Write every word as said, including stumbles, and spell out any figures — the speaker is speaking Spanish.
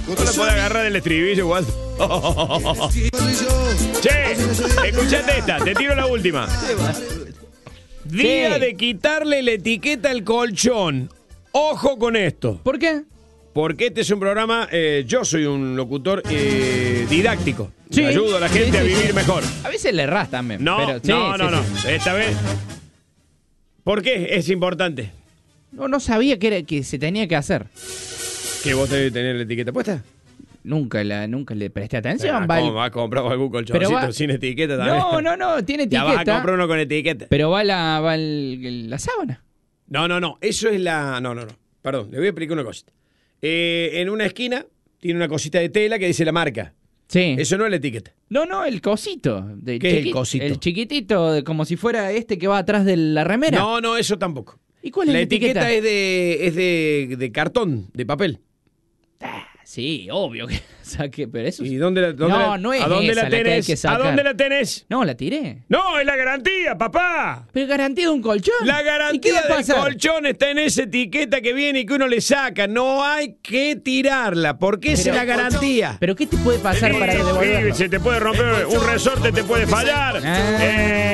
No le podés agarrar el estribillo, Waldo. Che, escuchate esta, te tiro la última. Día Sí. de quitarle la etiqueta al colchón. Ojo con esto. ¿Por qué? Porque este es un programa, eh, yo soy un locutor eh, didáctico. Sí. Ayudo a la gente Sí, a sí, vivir sí. mejor. A veces le errás también. No, pero, sí, no, sí, no, no. sí. Esta vez. ¿Por qué es importante? No, no sabía que, era, que se tenía que hacer. ¿Que vos tenés que tener la etiqueta puesta? Nunca, la, nunca le presté atención. Ah, va el- ¿Cómo vas a comprar algún colchoncito Pero va- sin etiqueta también? No, no, no, tiene Ya vas a etiqueta. comprar uno con etiqueta. Pero va la, va el- la sábana. No, no, no. Eso es la. No, no, no. Perdón, le voy a explicar una cosita. Eh, en una esquina tiene una cosita de tela que dice la marca. Sí. Eso no es la etiqueta. No, no, el cosito. De ¿Qué es el cosito? El chiquitito, de- como si fuera este que va atrás de la remera. No, no, eso tampoco. ¿Y cuál es La la etiqueta, etiqueta? es de es de, de cartón, de papel. Ah, sí, obvio que saque, pero eso... ¿Y dónde la, dónde No, la- no es ¿A dónde esa la la que hay tenés? que ¿A sacar. dónde la tenés? No, la tiré. No, es la garantía, papá. Pero garantía de un colchón. La ¿Y qué va garantía a del pasar? colchón está en esa etiqueta que viene y que uno le saca. No hay que tirarla, porque esa es Pero- la garantía. ¿Pero qué te puede pasar para Sí, devolverlo? se te puede romper un resorte, te puede fallar. Ah. Eh,